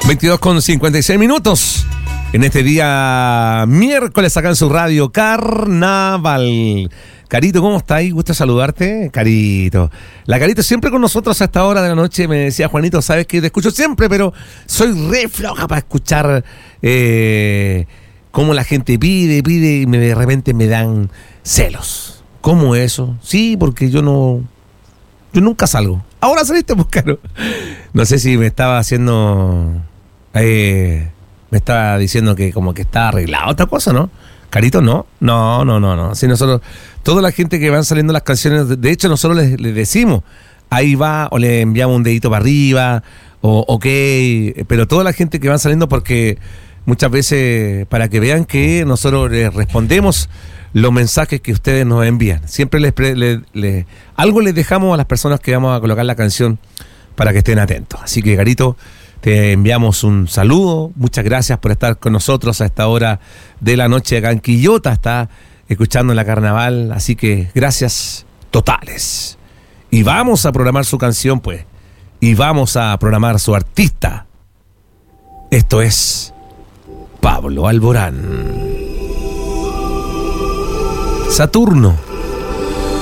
22:56 en este día miércoles acá en su radio Carnaval. Carito, ¿cómo está ahí? Gusto saludarte, Carito. La Carito siempre con nosotros a esta hora de la noche. Me decía, Juanito, sabes que te escucho siempre, pero soy re floja para escuchar cómo la gente pide y de repente me dan celos. ¿Cómo eso? Sí, porque yo nunca salgo. Ahora saliste a buscarlo. No sé si me estaba haciendo... me estaba diciendo que como que está arreglado otra cosa, ¿no? Carito, no. Si nosotros, toda la gente que van saliendo las canciones, de hecho nosotros les decimos, ahí va, o le enviamos un dedito para arriba, o ok, pero toda la gente que van saliendo, porque muchas veces, para que vean que nosotros les respondemos los mensajes que ustedes nos envían. Siempre algo les dejamos a las personas que vamos a colocar la canción para que estén atentos. Así que, Carito, te enviamos un saludo. Muchas gracias por estar con nosotros a esta hora de la noche. Acá en Quillota está escuchando la Carnaval. Así que gracias totales. Y vamos a programar su canción, pues. Y vamos a programar su artista. Esto es Pablo Alborán. Saturno.